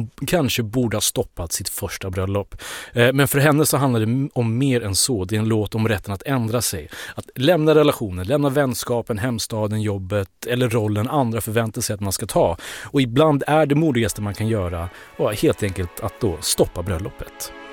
kanske borde ha stoppat sitt första bröllop. Men för henne så handlar det om mer än så. Det är en låt om rätten att ändra sig. Att lämna relationen, lämna vänskapen, hemstaden, jobbet eller rollen andra förväntar sig att man ska ta. Och ibland är det modigaste man kan göra helt enkelt att då stoppa bröllopet.